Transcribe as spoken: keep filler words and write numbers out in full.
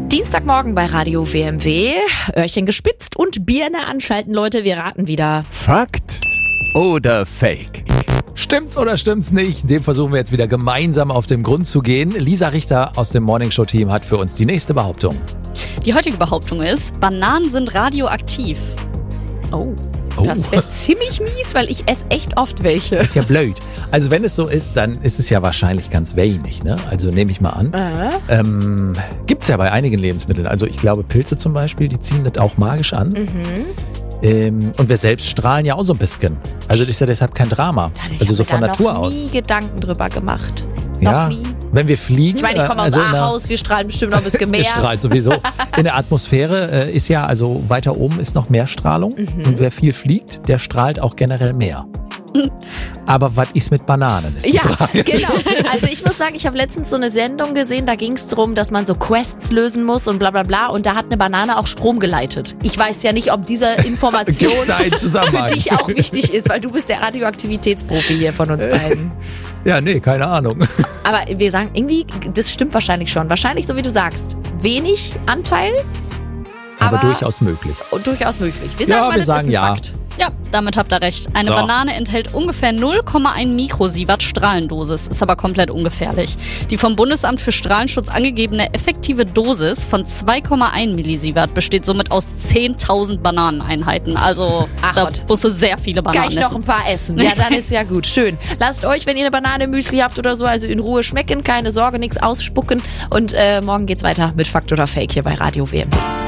Dienstagmorgen bei Radio W M W. Öhrchen gespitzt und Birne anschalten, Leute. Wir raten wieder. Fakt oder Fake? Stimmt's oder stimmt's nicht? Dem versuchen wir jetzt wieder gemeinsam auf den Grund zu gehen. Lisa Richter aus dem Morningshow-Team hat für uns die nächste Behauptung. Die heutige Behauptung ist, Bananen sind radioaktiv. Oh, das wäre ziemlich mies, weil ich esse echt oft welche. Ist ja blöd. Also wenn es so ist, dann ist es ja wahrscheinlich ganz wenig, ne? Also nehme ich mal an. Äh. Ähm, gibt's ja bei einigen Lebensmitteln. Also ich glaube Pilze zum Beispiel, die ziehen das auch magisch an. Mhm. Ähm, und wir selbst strahlen ja auch so ein bisschen. Also das ist ja deshalb kein Drama. Ich Also so hab mir von da Natur noch aus. nie Gedanken drüber gemacht. Ja, noch nie. wenn wir fliegen. Ich meine, ich komme aus also in der- Ahaus, wir strahlen bestimmt noch ein bisschen mehr. Es strahlt sowieso. In der Atmosphäre äh, ist ja, also weiter oben ist noch mehr Strahlung. Mhm. Und wer viel fliegt, der strahlt auch generell mehr. Aber was ist mit Bananen, ist die Ja, Frage. genau. Also ich muss sagen, ich habe letztens so eine Sendung gesehen, da ging es darum, dass man so Quests lösen muss und bla bla bla. Und da hat eine Banane auch Strom geleitet. Ich weiß ja nicht, ob diese Information Gibt's da einen für Zusammenhang? dich auch wichtig ist, weil du bist der Radioaktivitätsprofi hier von uns beiden. Ja, nee, keine Ahnung. Aber wir sagen irgendwie, das stimmt wahrscheinlich schon. Wahrscheinlich so wie du sagst. Wenig Anteil, Aber, aber, durchaus möglich. und durchaus möglich. Wir Ja, sagen mal, wir das sagen ist ein ja. Fakt. Ja, damit habt ihr recht. Eine So. Banane enthält ungefähr null Komma eins Mikrosievert Strahlendosis, ist aber komplett ungefährlich. Die vom Bundesamt für Strahlenschutz angegebene effektive Dosis von zwei Komma eins Millisievert besteht somit aus zehntausend Bananeneinheiten. Also Ach da Gott. musst du sehr viele Bananen Gleich noch essen. ein paar essen. Ja, dann ist ja gut. Schön. Lasst euch, wenn ihr eine Banane im Müsli habt oder so, also in Ruhe schmecken. Keine Sorge, nichts ausspucken. Und äh, morgen geht's weiter mit Fakt oder Fake hier bei Radio W M W.